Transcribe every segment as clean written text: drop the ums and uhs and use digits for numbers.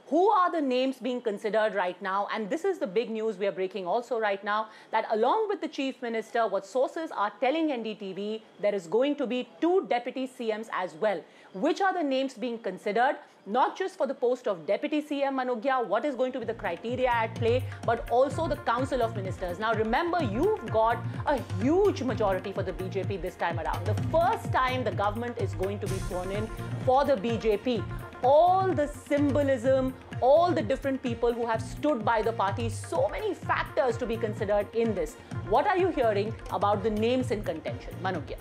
Who are the names being considered right now? And this is the big news we are breaking also right now, that along with the Chief Minister, what sources are telling NDTV, there is going to be 2 deputy CMs as well. Which are the names being considered? Not just for the post of Deputy CM Manogya, what is going to be the criteria at play, but also the Council of Ministers. Now remember, you've got a huge majority for the BJP this time around. The first time the government is going to be sworn in for the BJP. All the symbolism, all the different people who have stood by the party, so many factors to be considered in this. What are you hearing about the names in contention? Manogya.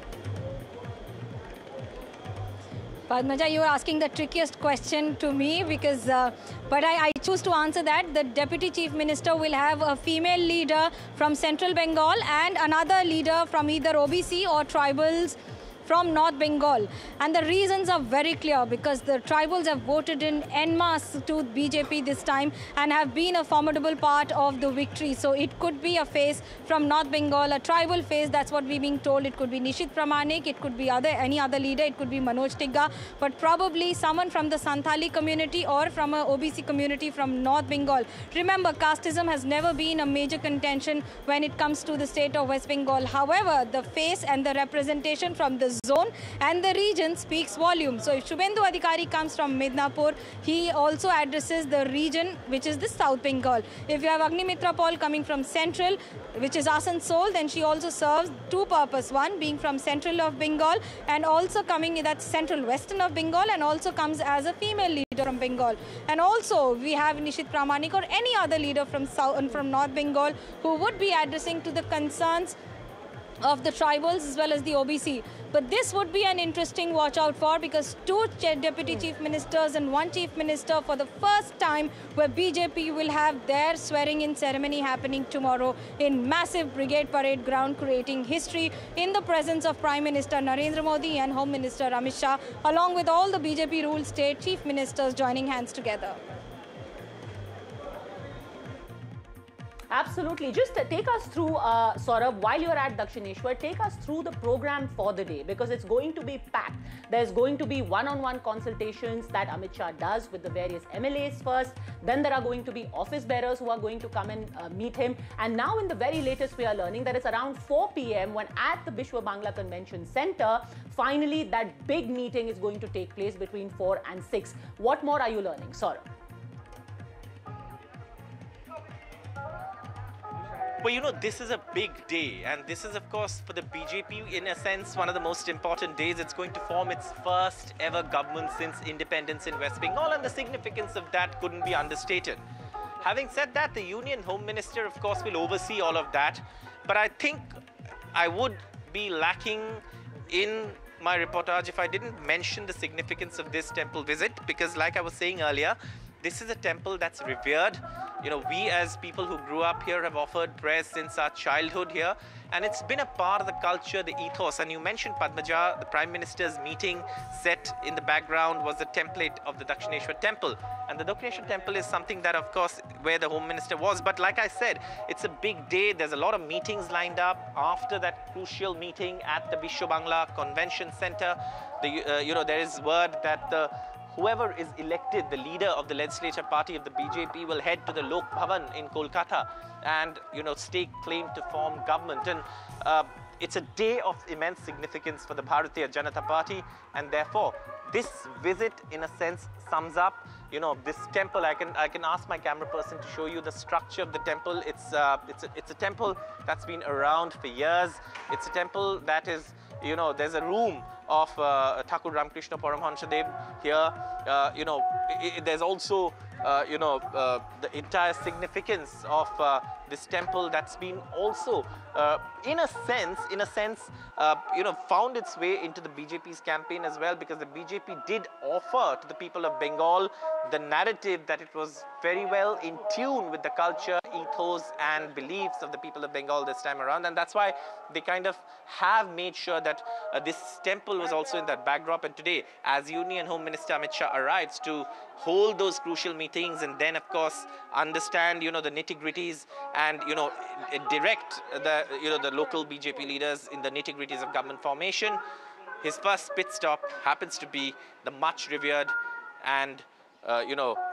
Padmaja, you are asking the trickiest question to me because, but I choose to answer that. The Deputy Chief Minister will have a female leader from Central Bengal and another leader from either OBC or tribals from North Bengal. And the reasons are very clear because the tribals have voted in en masse to BJP this time and have been a formidable part of the victory. So it could be a face from North Bengal, a tribal face, that's what we're being told. It could be Nishit Pramanik, it could be any other leader, it could be Manoj Tigga, but probably someone from the Santali community or from a OBC community from North Bengal. Remember, casteism has never been a major contention when it comes to the state of West Bengal. However, the face and the representation from the zone and the region speaks volume. So if Shubhendu Adhikari comes from Midnapur, he also addresses the region which is the South Bengal. If you have Agnimitra Paul coming from Central, which is Asansol, then she also serves 2 purposes. One being from Central of Bengal and also coming, that's Central Western of Bengal, and also comes as a female leader from Bengal. And also we have Nishit Pramanik or any other leader from South and from North Bengal who would be addressing to the concerns of the tribals as well as the OBC. But this would be an interesting watch out for because 2 deputy chief ministers and 1 chief minister for the first time where BJP will have their swearing in ceremony happening tomorrow in massive brigade parade ground, creating history in the presence of Prime Minister Narendra Modi and Home Minister Amit Shah, along with all the BJP ruled state chief ministers joining hands together. Absolutely. Just take us through, Saurabh, while you're at Dakshineshwar, take us through the program for the day because it's going to be packed. There's going to be one-on-one consultations that Amit Shah does with the various MLAs first. Then there are going to be office bearers who are going to come and meet him. And now in the very latest, we are learning that it's around 4 p.m. when at the Bishwa Bangla Convention Center, finally that big meeting is going to take place between 4 and 6. What more are you learning, Saurabh? Well, you know, this is a big day, and this is, of course, for the BJP, in a sense, one of the most important days. It's going to form its first ever government since independence in West Bengal, and the significance of that couldn't be understated. Having said that, the Union Home Minister, of course, will oversee all of that, but I think I would be lacking in my reportage if I didn't mention the significance of this temple visit, because like I was saying earlier, this is a temple that's revered. You know, we as people who grew up here have offered prayers since our childhood here, and it's been a part of the culture, the ethos. And you mentioned, Padmaja, the Prime Minister's meeting set in the background was the template of the Dakshineshwar temple. And the Dakshineshwar temple is something that, of course, where the Home Minister was. But like I said, it's a big day. There's a lot of meetings lined up after that crucial meeting at the Bishwa Bangla Convention Center. You know, there is word that whoever is elected, the leader of the legislature party of the BJP, will head to the Lok Bhavan in Kolkata and, you know, stake claim to form government. And it's a day of immense significance for the Bharatiya Janata Party, and therefore this visit, in a sense, sums up, you know, this temple. I can ask my camera person to show you the structure of the temple. It's a temple that's been around for years. It's a temple that is, you know, there's a room of Thakur Ramakrishna Paramhansadev here. You know, there's also, you know, the entire significance of this temple that's been also, in a sense, you know, found its way into the BJP's campaign as well, because the BJP did offer to the people of Bengal the narrative that it was very well in tune with the culture, ethos and beliefs of the people of Bengal this time around. And that's why they kind of have made sure that this temple was also in that backdrop. And today, as Union Home Minister Amit Shah arrives to hold those crucial meetings and then, of course, understand, you know, the nitty-gritties and, you know, direct the, you know, the local BJP leaders in the nitty-gritties of government formation, his first pit stop happens to be the much revered and, you know,